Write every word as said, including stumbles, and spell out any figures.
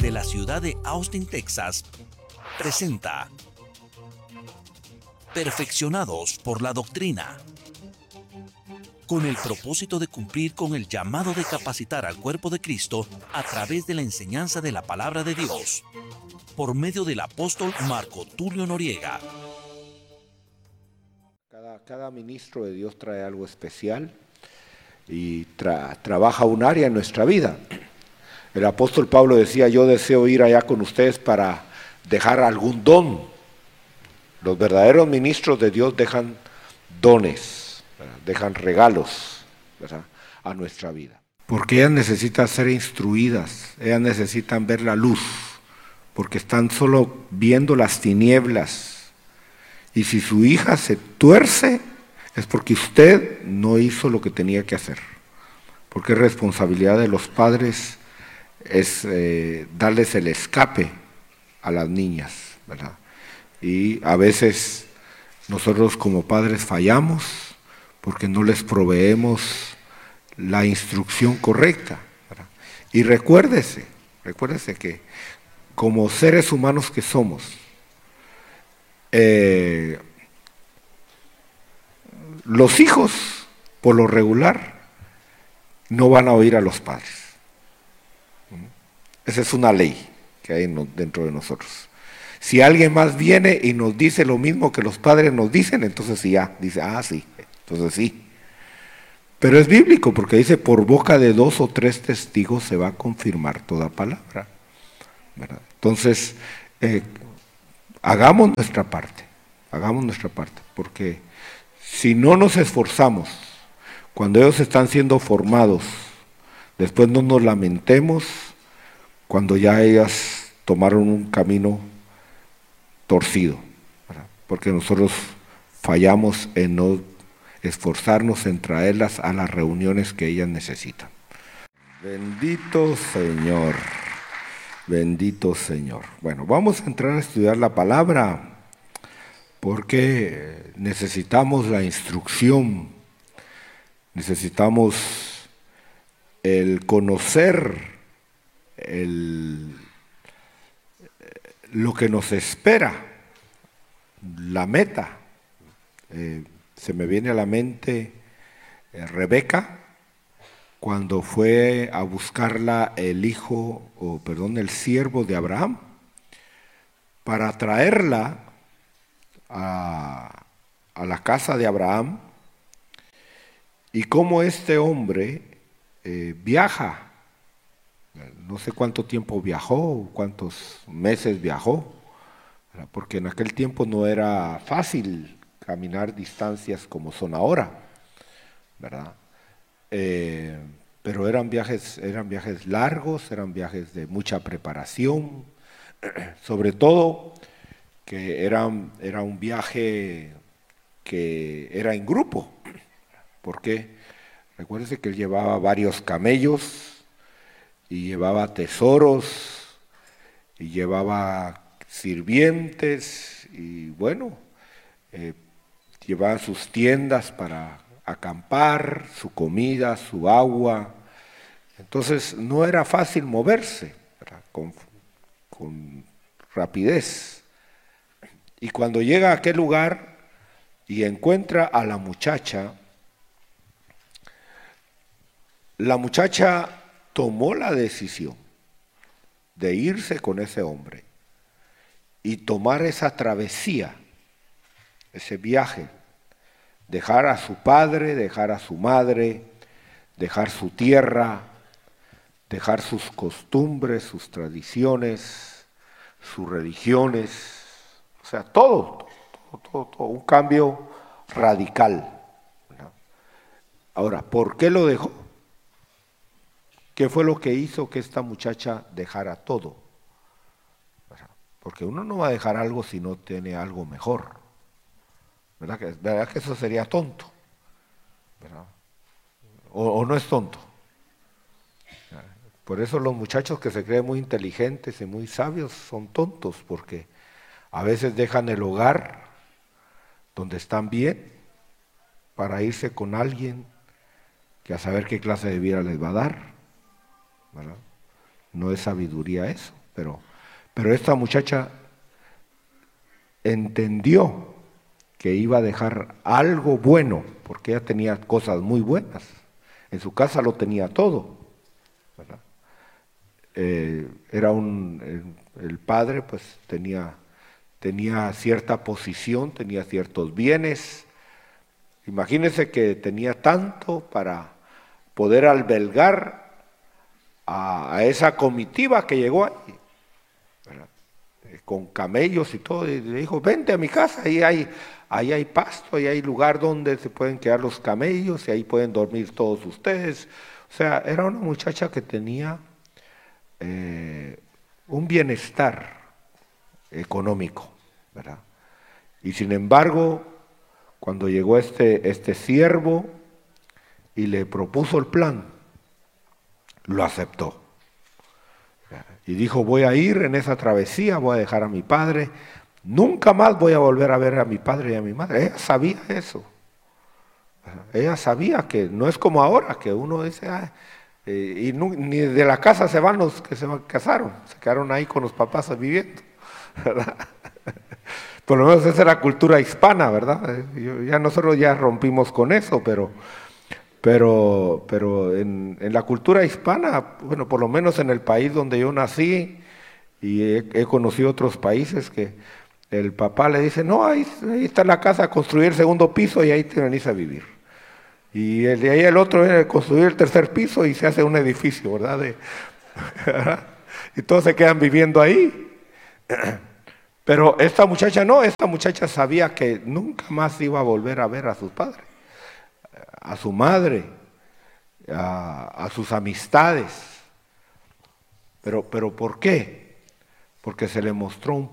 desde la ciudad de Austin, Texas, presenta Perfeccionados por la Doctrina, con el propósito de cumplir con el llamado de capacitar al cuerpo de Cristo a través de la enseñanza de la palabra de Dios, por medio del apóstol Marco Tulio Noriega. Cada, cada ministro de Dios trae algo especial y tra, trabaja un área en nuestra vida. El apóstol Pablo decía: yo deseo ir allá con ustedes para dejar algún don. Los verdaderos ministros de Dios dejan dones, ¿verdad? Dejan regalos, ¿verdad?, a nuestra vida. Porque ellas necesitan ser instruidas, ellas necesitan ver la luz, porque están solo viendo las tinieblas. Y si su hija se tuerce, es porque usted no hizo lo que tenía que hacer. Porque es responsabilidad de los padres es eh, darles el escape a las niñas, ¿verdad? Y a veces nosotros como padres fallamos porque no les proveemos la instrucción correcta, ¿verdad? Y recuérdese, recuérdese que como seres humanos que somos, eh, los hijos, por lo regular, no van a oír a los padres. Esa es una ley que hay dentro de nosotros. Si alguien más viene y nos dice lo mismo que los padres nos dicen, entonces sí, ya, dice, ah, sí, entonces sí. Pero es bíblico, porque dice: por boca de dos o tres testigos se va a confirmar toda palabra, ¿verdad? Entonces, eh, hagamos nuestra parte, hagamos nuestra parte, porque si no nos esforzamos, cuando ellos están siendo formados, después no nos lamentemos cuando ya ellas tomaron un camino torcido, ¿verdad? Porque nosotros fallamos en no esforzarnos en traerlas a las reuniones que ellas necesitan. Bendito Señor, bendito Señor. Bueno, vamos a entrar a estudiar la palabra, porque necesitamos la instrucción, necesitamos el conocer el, lo que nos espera, la meta. Eh, se me viene a la mente eh, Rebeca, cuando fue a buscarla el hijo, o perdón, el siervo de Abraham, para traerla a, a la casa de Abraham, y cómo este hombre eh, viaja, no sé cuánto tiempo viajó, cuántos meses viajó, ¿verdad? Porque en aquel tiempo no era fácil caminar distancias como son ahora, ¿verdad? Eh, pero eran viajes, eran viajes largos, eran viajes de mucha preparación, sobre todo que era, era un viaje que era en grupo, porque recuérdense que él llevaba varios camellos, y llevaba tesoros, y llevaba sirvientes, y bueno, eh, llevaba sus tiendas para acampar, su comida, su agua. Entonces no era fácil moverse, ¿verdad?, con, con rapidez. Y cuando llega a aquel lugar y encuentra a la muchacha, la muchacha tomó la decisión de irse con ese hombre y tomar esa travesía, ese viaje, dejar a su padre, dejar a su madre, dejar su tierra, dejar sus costumbres, sus tradiciones, sus religiones, o sea, todo, todo, todo, todo un cambio radical, ¿no? Ahora, ¿por qué lo dejó? ¿Qué fue lo que hizo que esta muchacha dejara todo? Porque uno no va a dejar algo si no tiene algo mejor, ¿verdad? Que, ¿verdad que eso sería tonto? ¿Verdad? O, o no es tonto. Por eso los muchachos que se creen muy inteligentes y muy sabios son tontos, porque a veces dejan el hogar donde están bien para irse con alguien que a saber qué clase de vida les va a dar, ¿verdad? No es sabiduría eso. pero, pero esta muchacha entendió que iba a dejar algo bueno, porque ella tenía cosas muy buenas. En su casa lo tenía todo, ¿verdad? Eh, era un, el, el padre pues tenía, tenía cierta posición, tenía ciertos bienes. Imagínense que tenía tanto para poder albergar a, a esa comitiva que llegó ahí, ¿verdad? Eh, con camellos y todo, y le dijo, vente a mi casa, ahí hay, ahí hay pasto, ahí hay lugar donde se pueden quedar los camellos y ahí pueden dormir todos ustedes. O sea, era una muchacha que tenía eh, un bienestar económico, ¿verdad? Y sin embargo, cuando llegó este, este siervo y le propuso el plan, lo aceptó. Y dijo, voy a ir en esa travesía, voy a dejar a mi padre, nunca más voy a volver a ver a mi padre y a mi madre. Ella sabía eso. Ella sabía que no es como ahora, que uno dice, ah, eh, y no, ni de la casa se van los que se casaron, se quedaron ahí con los papás viviendo, ¿verdad? Por lo menos esa es la cultura hispana, ¿verdad? Yo, ya nosotros ya rompimos con eso, pero, pero, pero en, en la cultura hispana, bueno, por lo menos en el país donde yo nací, y he, he conocido otros países que el papá le dice, no, ahí, ahí está la casa, construir el segundo piso y ahí te venís a vivir. Y el de ahí el otro viene a construir el tercer piso y se hace un edificio, ¿verdad? De, y todos se quedan viviendo ahí. Pero esta muchacha no, esta muchacha sabía que nunca más iba a volver a ver a sus padres, a su madre, a, a sus amistades. Pero, pero ¿por qué? Porque se le mostró un